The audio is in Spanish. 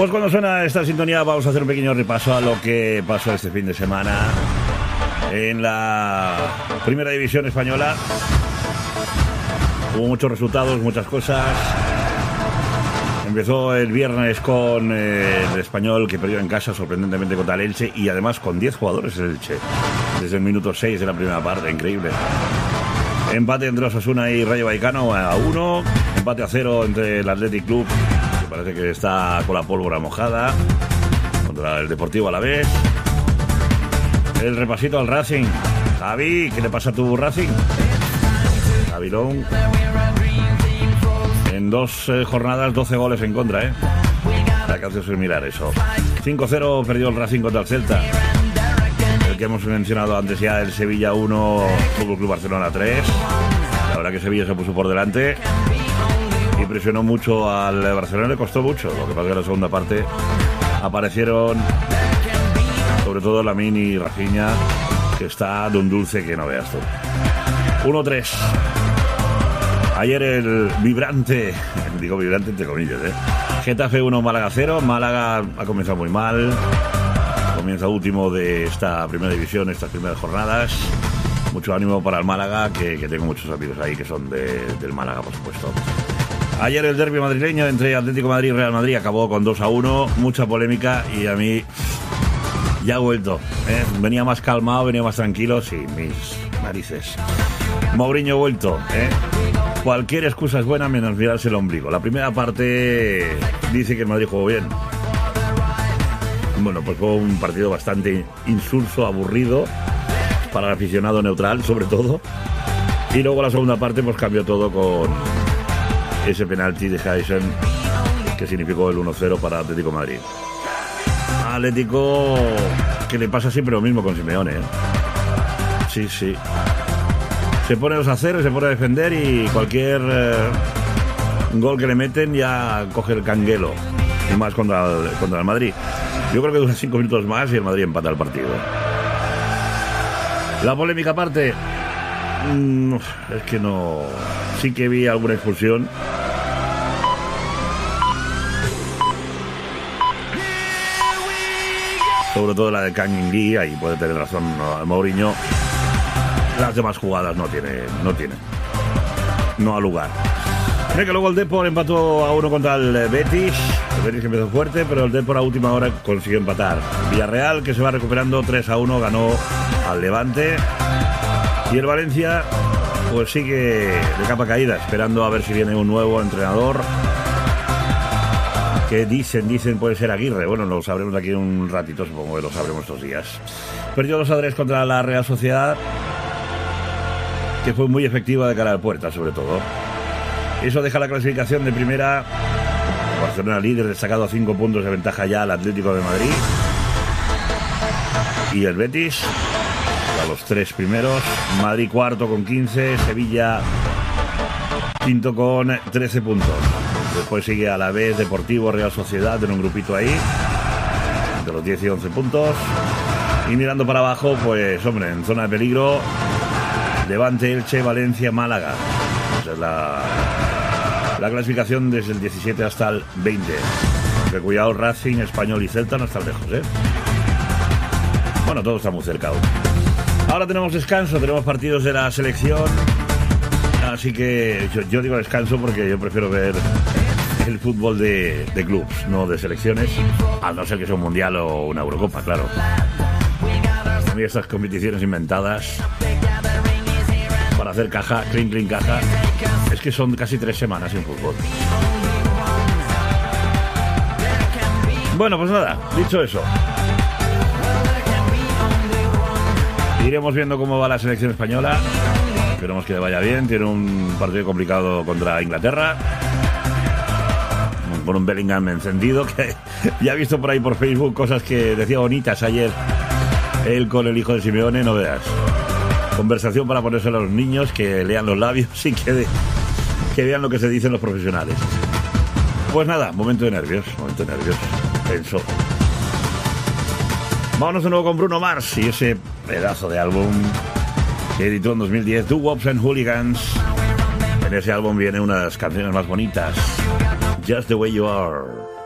Pues cuando suena esta sintonía vamos a hacer un pequeño repaso a lo que pasó este fin de semana en la Primera División Española. Hubo muchos resultados, muchas cosas. Empezó el viernes con el Español, que perdió en casa sorprendentemente contra el Elche, y además con 10 jugadores el Elche desde el minuto 6 de la primera parte, increíble. Empate entre Osasuna y Rayo Vallecano a 1, empate a 0 entre el Athletic Club, que parece que está con la pólvora mojada, contra el Deportivo Alavés. El repasito al Racing. Javi, ¿qué le pasa a tu Racing? Javilón. En 2 jornadas, 12 goles en contra, ¿eh? La que hace mirar eso. 5-0 perdió el Racing contra el Celta. El que hemos mencionado antes ya, el Sevilla 1, Fútbol Club Barcelona 3. La verdad que Sevilla se puso por delante y presionó mucho al Barcelona, le costó mucho. Lo que pasa es que en la segunda parte aparecieron sobre todo Lamine y Rafinha, que está de un dulce que no veas tú. 1-3. Ayer el vibrante, digo vibrante entre comillas, Getafe 1, Málaga 0. Málaga ha comenzado muy mal. Comienza último de esta primera división, estas primeras jornadas. Mucho ánimo para el Málaga, que tengo muchos amigos ahí que son del Málaga, por supuesto. Ayer el derbi madrileño entre Atlético de Madrid y Real Madrid acabó con 2-1. Mucha polémica y a mí ya ha vuelto. Venía más calmado, venía más tranquilo. Sí, mis narices. Mourinho ha vuelto. Cualquier excusa es buena menos mirarse el ombligo. La primera parte dice que el Madrid jugó bien. Bueno, pues fue un partido bastante insulso, aburrido, para el aficionado neutral, sobre todo. Y luego la segunda parte pues cambió todo con ese penalti de Jason, que significó el 1-0 para Atlético de Madrid. Atlético, que le pasa siempre lo mismo con Simeone, Sí. Se pone 2-0, se pone a defender y cualquier gol que le meten ya coge el canguelo. Y más contra el Madrid. Yo creo que dura 5 minutos más y el Madrid empata el partido. La polémica aparte, es que no. Sí que vi alguna expulsión. Sobre todo la de Kang In-lee, ahí puede tener razón Mourinho. Las demás jugadas no tiene. No ha lugar. Mira que luego el Depor empató a 1 contra el Betis. El Betis empezó fuerte, pero el Depor a última hora consiguió empatar. Villarreal, que se va recuperando, 3-1, ganó al Levante. Y el Valencia pues sigue de capa caída, esperando a ver si viene un nuevo entrenador. Que dicen puede ser Aguirre. Bueno, lo sabremos aquí un ratito, supongo que lo sabremos estos días. Perdió 2-3 contra la Real Sociedad, que fue muy efectiva de cara al Puerta, sobre todo. Eso deja la clasificación de primera. Barcelona líder, destacado a 5 puntos de ventaja ya al Atlético de Madrid. Y el Betis, a los 3 primeros. Madrid cuarto con 15, Sevilla quinto con 13 puntos. Después sigue Alavés, Deportivo, Real Sociedad en un grupito ahí, entre los 10 y 11 puntos. Y mirando para abajo, pues hombre, en zona de peligro, Levante, Elche, Valencia, Málaga. Esa es la clasificación desde el 17 hasta el 20. Que cuidado, Racing, Español y Celta no están lejos, Bueno, todo está muy cerca. Ahora tenemos descanso, tenemos partidos de la selección. Así que yo digo descanso porque yo prefiero ver el fútbol de clubs, no de selecciones, a no ser que sea un mundial o una Eurocopa, claro. A mí estas competiciones inventadas para hacer caja, clean caja, es que son casi 3 semanas sin fútbol. Bueno, pues nada, dicho eso, iremos viendo cómo va la selección española. Esperemos que le vaya bien. Tiene un partido complicado contra Inglaterra, con un Bellingham encendido, que ya he visto por ahí por Facebook cosas que decía bonitas ayer él con el hijo de Simeone, no veas. Conversación para ponérselo a los niños, que lean los labios y que vean lo que se dicen los profesionales. Pues nada, momento de nervios, tenso. Vámonos de nuevo con Bruno Mars y ese pedazo de álbum que editó en 2010, Doo Wops and Hooligans. En ese álbum viene una de las canciones más bonitas, Just the Way You Are.